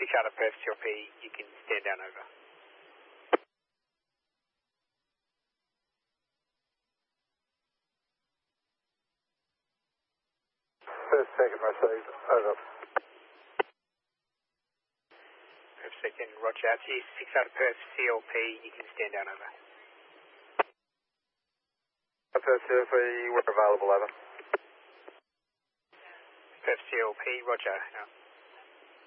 6 out of Perth CLP, you can stand down over. Perth second received, over. Perth second, roger. Out to you, 6 out of Perth CLP, you can stand down over. Perth CLP, we're available, over. Perth CLP, roger. Out.